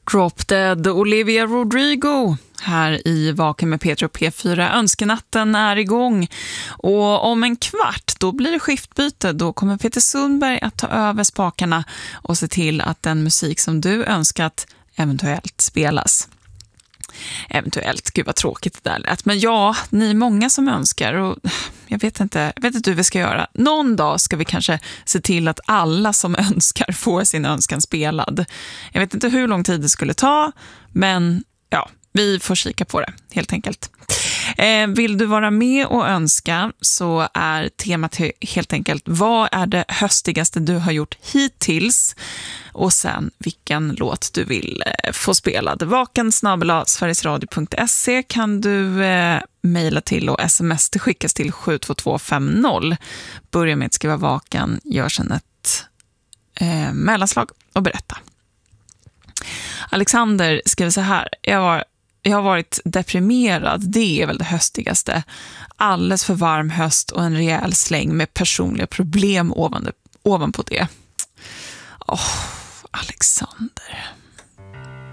Drop Dead, Olivia Rodrigo här i Vaken med Peter och P4. Önskenatten är igång och om en kvart då blir det skiftbyte. Då kommer Peter Sundberg att ta över spakarna och se till att den musik som du önskat eventuellt spelas. Eventuellt, gud vad tråkigt det där lät. Men ja, ni är många som önskar och jag vet inte hur vi ska göra. Någon dag ska vi kanske se till att alla som önskar får sin önskan spelad. Jag vet inte hur lång tid det skulle ta, men ja, vi får kika på det helt enkelt. Vill du vara med och önska så är temat helt enkelt: vad är det höstigaste du har gjort hittills? Och sen vilken låt du vill få spelad. vaken@sverigesradio.se kan du mejla till och sms skickas till 72250. Börja med att skriva vaken, gör sen ett mellanslag och berätta. Alexander skriver så här: Jag har varit deprimerad, det är väl det höstigaste. Alldeles för varm höst och en rejäl släng med personliga problem ovanpå det. Alexander.